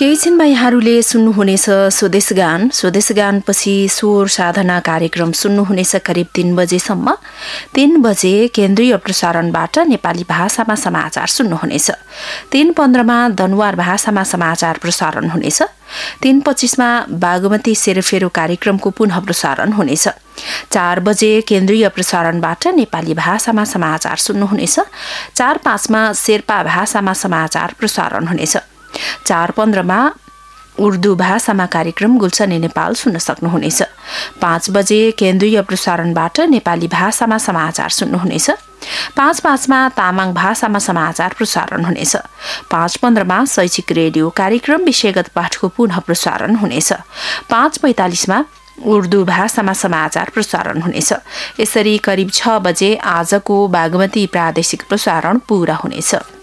केही छिनमा यहाँहरूले सुन्नुहुनेछ स्वदेश गान पछि स्वर साधना कार्यक्रम सुन्नुहुनेछ करिब 3 बजेसम्म। 3 बजे केन्द्रीय प्रसारणबाट नेपाली भाषामा समाचार सुन्नुहुनेछ। 3:15 दनुवार भाषामा समाचार प्रसारण हुनेछ। 3:25 बागमती सेरोफेरो कार्यक्रमको पुनः प्रसारण हुनेछ। 4 बजे केन्द्रीय प्रसारणबाट नेपाली भाषामा समाचार सुन्नुहुनेछ। 4:05 शेर्पा भाषामा समाचार प्रसारण हुनेछ। 4:15 उर्दू भाषामा कार्यक्रम गुल्छने नेपाल सुन्न सक्नुहुनेछ। 5 बजे केन्द्रीय प्रसारणबाट नेपाली भाषामा समाचार सुन्नुहुनेछ। 5:05 तामाङ भाषामा समाचार प्रसारण हुनेछ। 5:15 शैक्षिक रेडियो कार्यक्रम विषयगत पाठको पुनः प्रसारण हुनेछ। 5:45 उर्दू भाषामा समाचार प्रसारण हुनेछ। यसरी करिब 6 बजे आजको बागमती प्रादेशिक प्रसारण पूरा हुनेछ।